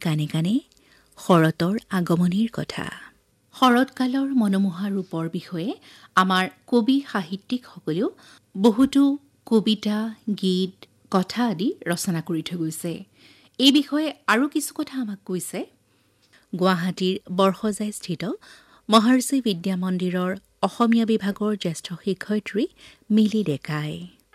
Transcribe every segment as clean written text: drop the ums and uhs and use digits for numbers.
কানে কানে শৰতৰ আগমনিৰ কথা। শৰৎকালৰ মনোমোহা ৰূপৰ বিষয়ে আমাৰ কবি সাহিত্যিকসকলেও বহুতো কবিতা, গীত, কথা আদি ৰচনা কৰি থৈ গৈছে। এই বিষয়ে আৰু কিছু কথা আমাক কৈছে গুৱাহাটীৰ বৰসজাইস্থিত মহৰ্ষি বিদ্যা মন্দিৰৰ অসমীয়া বিভাগৰ জ্যেষ্ঠ শিক্ষয়িত্ৰী মিলি ডেকাই।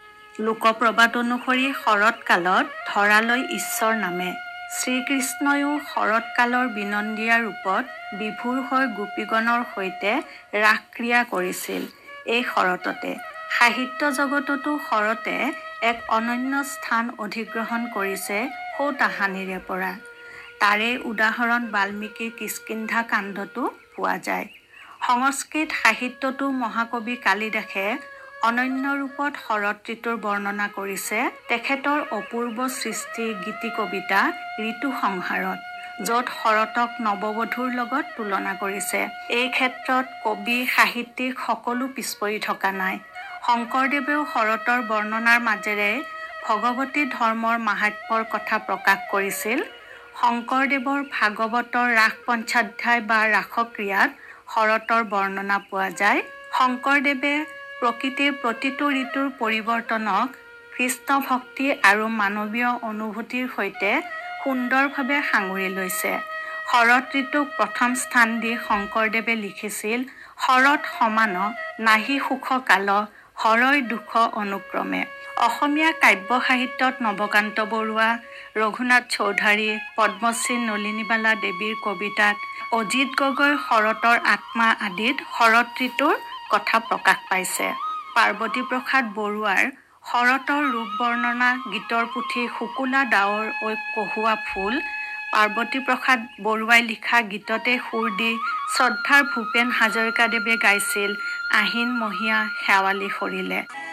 লোকপ্ৰবাদ অনুসৰি শৰৎকালত ধৰালৈ ঈশ্বৰ নামে। শ্ৰীকৃষ্ণয়ো শৰৎকালৰ বিনন্দীয়া ৰূপত বিভোৰ হৈ গোপীগণৰ সৈতে ৰাসক্ৰীড়া কৰিছিল। এই শৰততে সাহিত্য জগততো শৰতে এক অনন্য স্থান অধিগ্ৰহণ কৰিছে সৌ তাহানিৰে পৰা। তাৰে উদাহৰণ বাল্মীকিৰ কিষ্কিন্ধা কাণ্ডতো পোৱা যায়। সংস্কৃত সাহিত্যতো মহাকবি কালিদাসে অনন্য ৰূপত শৰৎ ঋতুৰ বৰ্ণনা কৰিছে তেখেতৰ অপূৰ্ব সৃষ্টি গীতি কবিতা ঋতু সংহাৰত, য'ত শৰতক নৱবধূৰ লগত তুলনা কৰিছে। এই ক্ষেত্ৰত কবি সাহিত্যিক সকলো পিছপৰি থকা নাই। শংকৰদেৱেও শৰতৰ বৰ্ণনাৰ মাজেৰে ভগৱতী ধৰ্মৰ মাহাত্ম্যৰ কথা প্ৰকাশ কৰিছিল। শংকৰদেৱৰ ভাগৱতৰ ৰাস পঞ্চাধ্যায় বা ৰাসক্ৰিয়াত শৰতৰ বৰ্ণনা পোৱা যায়। শংকৰদেৱে প্ৰকৃতিৰ প্ৰতিটো ঋতুৰ পৰিৱৰ্তনক কৃষ্ণ ভক্তি আৰু মানৱীয় অনুভূতিৰ সৈতে সুন্দৰভাৱে সাঙুৰি লৈছে। শৰৎ ঋতুক প্ৰথম স্থান দি শংকৰদেৱে লিখিছিল শৰৎ সমান নাহি সুখ কাল হৰৈ দুখ অনুক্ৰমে। অসমীয়া কাব্য সাহিত্যত নৱকান্ত বৰুৱা, ৰঘুনাথ চৌধাৰী, পদ্মশ্ৰী নলিনীবালা দেৱীৰ কবিতাত, অজিত গগৈৰ শৰতৰ আত্মা আদিত শৰৎ ঋতুৰ কথা প্ৰকাশ পাইছে। পাৰ্বতী প্ৰসাদ বৰুৱাৰ শৰতৰ ৰূপ বৰ্ণনা গীতৰ পুথি শুকুলা ডাৱৰ ঐ কহুৱা ফুল, পাৰ্বতী প্ৰসাদ বৰুৱাই লিখা গীততে সুৰ দি শ্ৰদ্ধাৰ ভূপেন হাজৰিকাদেৱে গাইছিল আহিন মহীয়া শেৱালি সৰিলে।